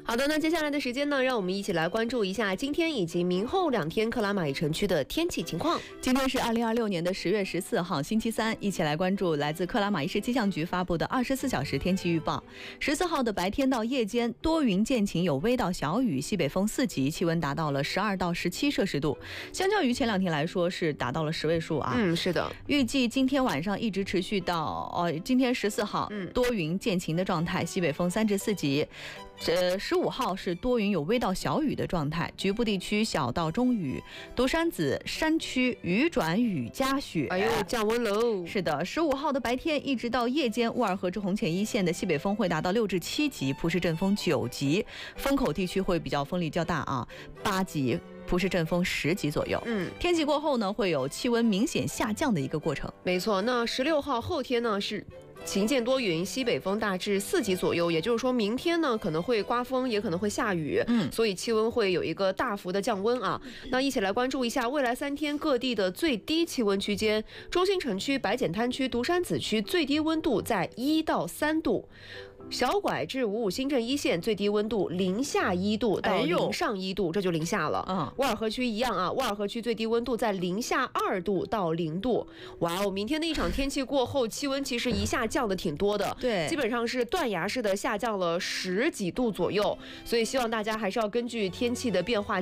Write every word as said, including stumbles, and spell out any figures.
好的，那接下来的时间呢，让我们一起来关注一下今天以及明后两天克拉玛依城区的天气情况。 今天是二零二六年的十月十四号，星期三，一起来关注来自克拉玛依市气象局发布的二十四小时天气预报。十四号的白天到夜间多云见晴，有微到小雨，西北风四级，气温达到了十二到十七摄氏度，相较于前两天来说是达到了十位数啊。 嗯，是的。 预计今天晚上一直持续到呃，今天十四号， 嗯， 多云见晴的状态，西北风三至四级。这十五号是多云有微到小雨的状态，局部地区小到中雨，独山子山区雨转雨夹雪。 哎呦，降温喽！ 是的，十五号的白天一直到夜间，乌尔河至红浅一线的西北风会达到六至七级，普什阵风九级，风口地区会比较风力较大啊，八级。普什阵风十级左右。 嗯， 天气过后呢，会有气温明显下降的一个过程。 没错，那十六号后天呢是晴间多云，西北风大致四级左右，也就是说明天呢可能会刮风，也可能会下雨， 嗯， 所以气温会有一个大幅的降温啊。那一起来关注一下未来三天各地的最低气温区间。中心城区、白碱滩区、独山子区最低温度在一到三度。小拐至五五新镇一线最低温度零下一度到零上一度，这就零下了。 嗯， 沃尔河区一样啊，沃尔河区最低温度在零下二度到零度。哇哦，明天的一场天气过后，气温其实一下降的挺多的， 对， 基本上是断崖式的下降了十几度左右。所以希望大家还是要根据天气的变化。